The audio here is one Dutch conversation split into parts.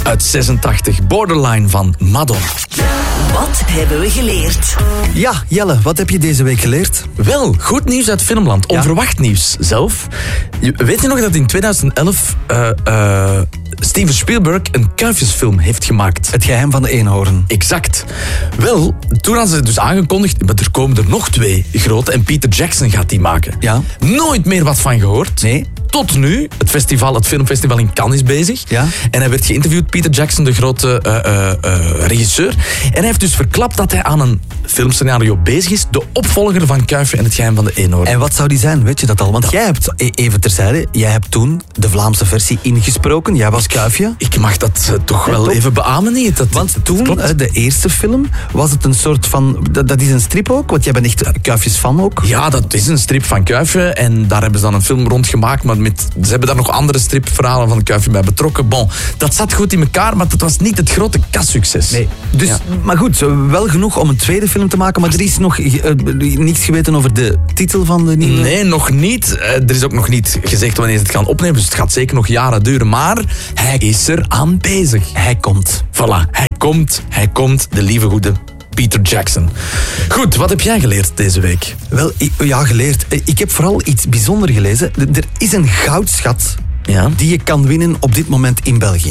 uit 86. Borderline van Madonna. Wat hebben we geleerd? Ja, Jelle, wat heb je deze week geleerd? Wel, goed nieuws uit filmland. Onverwacht nieuws zelf. Weet je nog dat in 2011 Steven Spielberg een kuifjesfilm heeft gemaakt? Het geheim van de eenhoorn. Exact. Wel, toen hadden ze dus aangekondigd, maar er komen er nog 2 grote en Peter Jackson gaat die maken. Ja. Nooit meer wat van gehoord. Nee. Tot nu, het filmfestival in Cannes is bezig. Ja. En hij werd geïnterviewd, Peter Jackson, de grote regisseur. En hij heeft dus verklapt dat hij aan een filmscenario bezig is. De opvolger van Kuifje en het geheim van de eenhoorn. En wat zou die zijn, weet je dat al? Want jij hebt, even terzijde, jij hebt toen de Vlaamse versie ingesproken. Jij was Kuifje. Ik mag dat toch wel top. even beamen niet. Want toen, de eerste film, was het een soort van... Dat is een strip ook, want jij bent echt Kuifjes-fan ook. Ja, dat is een strip van Kuifje. En daar hebben ze dan een film rond gemaakt. Maar ze hebben daar nog andere stripverhalen van Kuifje bij betrokken. Bon, dat zat goed in elkaar, maar dat was niet het grote kassucces. Nee. Dus, Ja. maar goed, wel genoeg om een tweede film te maken. Maar er is nog niets geweten over de titel van de nieuwe... Nee, nog niet. Er is ook nog niet gezegd wanneer ze het gaan opnemen. Dus het gaat zeker nog jaren duren. Maar hij is er aan bezig. Hij komt. Voilà, hij komt, de lieve goede Peter Jackson. Goed, wat heb jij geleerd deze week? Wel, geleerd. Ik heb vooral iets bijzonders gelezen. Er is een goudschat die je kan winnen op dit moment in België.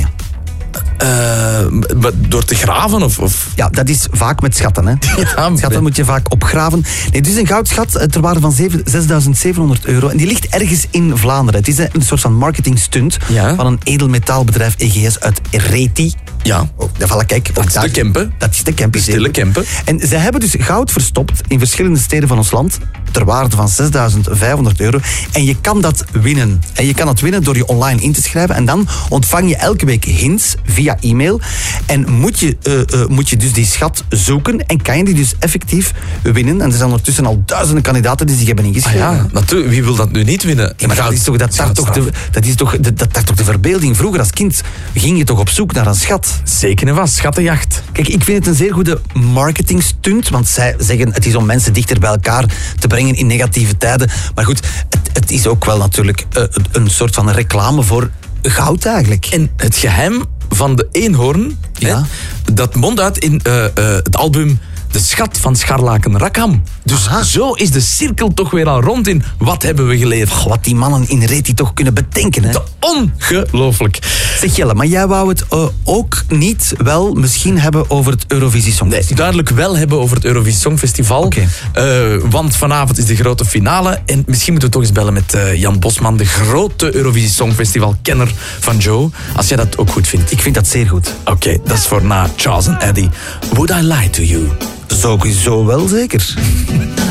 Door te graven? Of? Ja, dat is vaak met schatten. Hè. Schatten moet je vaak opgraven. Nee, het is een goudschat ter waarde van €6.700. En die ligt ergens in Vlaanderen. Het is een soort van marketing stunt van een edelmetaalbedrijf EGS uit Reti. Ja. Kijk, Dat is de Kempen. Dat is de Kempen. Stille Kempen. En ze hebben dus goud verstopt in verschillende steden van ons land ter waarde van €6.500. En je kan dat winnen. En je kan dat winnen door je online in te schrijven. En dan ontvang je elke week hints via e-mail. En moet je dus die schat zoeken. En kan je die dus effectief winnen. En er zijn ondertussen al duizenden kandidaten die zich hebben ingeschreven. Ja, natuurlijk. Wie wil dat nu niet winnen? Ja, maar dat is toch de verbeelding. Vroeger als kind ging je toch op zoek naar een schat. Zeker en vast, schattenjacht. Kijk, ik vind het een zeer goede marketingstunt, want zij zeggen het is om mensen dichter bij elkaar te brengen in negatieve tijden. Maar goed, het is ook wel natuurlijk een soort van reclame voor goud eigenlijk. En het geheim van de eenhoorn, dat mondt uit in het album De Schat van Scharlaken Rackham. Dus zo is de cirkel toch weer al rond in wat hebben we geleerd. Goh, wat die mannen in Reti toch kunnen bedenken, hè? Ongelooflijk. Zeg Jelle, maar jij wou het ook niet wel misschien hebben over het Eurovisie Songfestival? Nee, duidelijk wel hebben over het Eurovisie Songfestival. Okay. Want vanavond is de grote finale. En misschien moeten we toch eens bellen met Jan Bosman, de grote Eurovisie Songfestival-kenner van Joe. Als jij dat ook goed vindt. Ik vind dat zeer goed. Oké, dat is voor na Charles en Eddie. Would I Lie to You? Sowieso wel zeker.